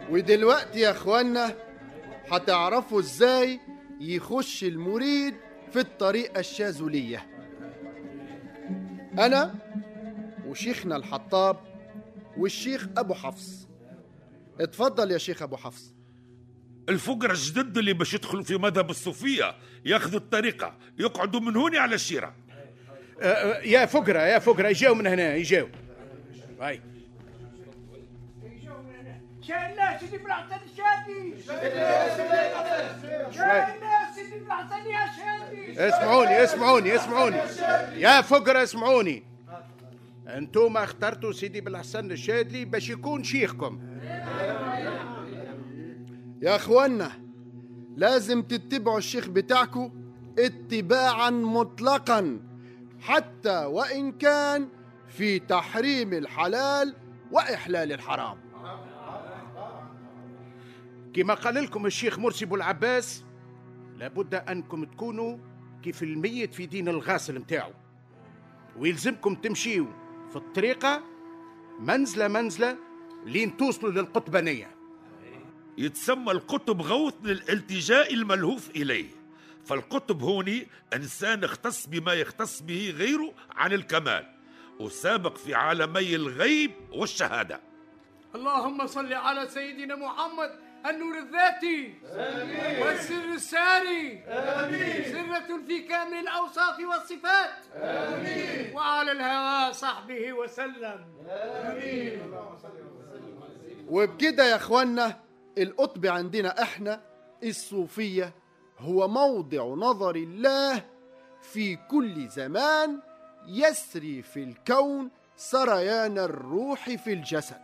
ودلوقتي يا اخوانا هتعرفوا ازاي يخش المريد في الطريقة الشاذلية. انا وشيخنا الحطاب والشيخ ابو حفص. اتفضل يا شيخ ابو حفص. الفقراء الجدد اللي باش يدخلوا في مذهب الصوفية ياخذوا الطريقة يقعدوا من هوني على الشيرة. يا فقراء يجاو من هنا، يجاو. هاي شايلنا سيدي بالحسن الشادي، شايلنا سيدي بالحسن يا شادي. اسمعوني يا فقراء، اسمعوني. انتم اخترتوا سيدي بالحسن الشادلي باش يكون شيخكم. يا اخوانا لازم تتبعوا الشيخ بتاعكم اتباعا مطلقا، حتى وإن كان في تحريم الحلال وإحلال الحرام. كما قال لكم الشيخ مرسي بو العباس، لابد أنكم تكونوا كيف الميت في دين الغاسل متاعه، ويلزمكم تمشيوا في الطريقة منزلة لين توصلوا للقطبانية. يتسمى القطب غوث للالتجاء الملهوف إليه، فالقطب هوني إنسان اختص بما يختص به غيره عن الكمال، وسابق في عالمي الغيب والشهادة. اللهم صل على سيدنا محمد النور الذاتي والسر الساري، سرة في كامل الأوصاف والصفات، وعلى الهوى صحبه وسلم. وبكده يا اخوانا القطب عندنا احنا الصوفية هو موضع نظر الله في كل زمان، يسري في الكون سريان الروح في الجسد،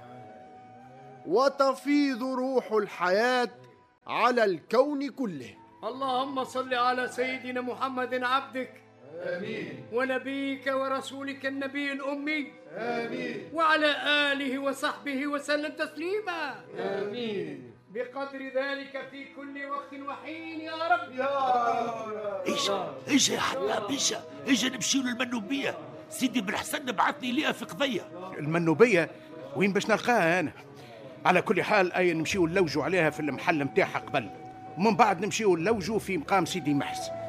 وتفيض روح الحياة على الكون كله. اللهم صل على سيدنا محمد عبدك آمين، ونبيك ورسولك النبي الأمي آمين، وعلى آله وصحبه وسلم تسليما آمين، بقدر ذلك في كل وقت وحين يا رب. إيش يا حباب، إيش نمشي للمنوبية. سيدي بن حسن بعثني ليها في قضية. المنوبية وين باش نلقاها أنا؟ على كل حال أي نمشيو نلوجوا عليها في المحل متاعها قبل، ومن بعد نمشيو نلوجوا في مقام سيدي محس.